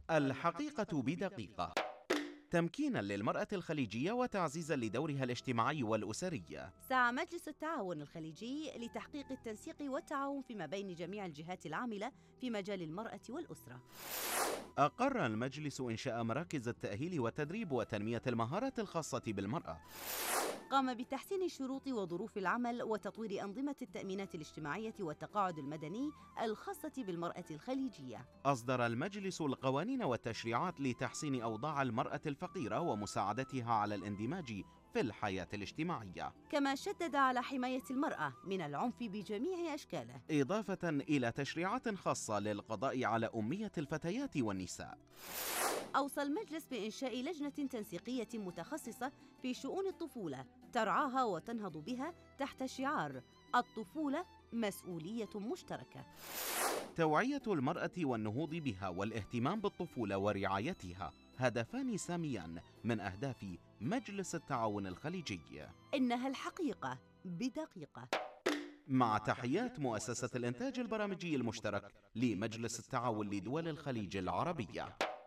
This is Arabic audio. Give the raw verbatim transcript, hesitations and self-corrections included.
الحقيقة بدقيقة. تمكينا للمرأة الخليجية وتعزيزا لدورها الاجتماعي والأسري. سعى مجلس التعاون الخليجي لتحقيق التنسيق والتعاون فيما بين جميع الجهات العاملة في مجال المرأة والأسرة. أقر المجلس إنشاء مراكز التأهيل والتدريب وتنمية المهارات الخاصة بالمرأة. قام بتحسين شروط وظروف العمل وتطوير أنظمة التأمينات الاجتماعية والتقاعد المدني الخاصة بالمرأة الخليجية. أصدر المجلس القوانين والتشريعات لتحسين أوضاع المرأة الفقيرة ومساعدتها على الاندماج في الحياة الاجتماعية. كما شدد على حماية المرأة من العنف بجميع أشكاله، إضافة إلى تشريعات خاصة للقضاء على أمية الفتيات والنساء. أوصى المجلس بإنشاء لجنة تنسيقية متخصصة في شؤون الطفولة ترعاها وتنهض بها تحت شعار الطفولة مسؤولية مشتركة. توعية المرأة والنهوض بها والاهتمام بالطفولة ورعايتها هدفان ساميان من أهداف مجلس التعاون الخليجي. إنها الحقيقة بدقيقة. مع تحيات مؤسسة الإنتاج البرامجي المشترك لمجلس التعاون لدول الخليج العربية.